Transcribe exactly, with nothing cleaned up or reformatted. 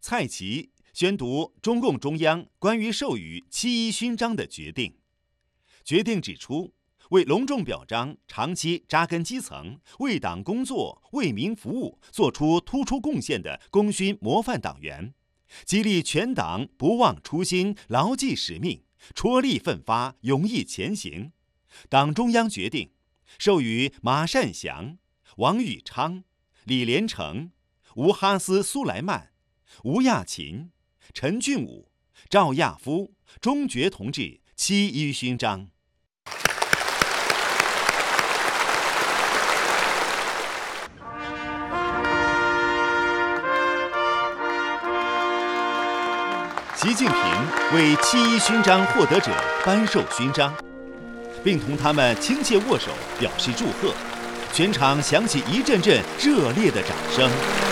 蔡奇宣读中共中央关于授予七一勋章的决定。决定指出，为隆重表彰长期扎根基层、为党工作、为民服务做出突出贡献的功勋模范党员，激励全党不忘初心、牢记使命，踔厉奋发、勇毅前行。党中央决定授予马善祥、王宇昌、李连成、吴哈斯苏莱曼、吴亚勤、陈俊武、赵亚夫、钟觉同志七一勋章。习近平为七一勋章获得者颁授勋章，并同他们亲切握手，表示祝贺。全场响起一阵阵热烈的掌声。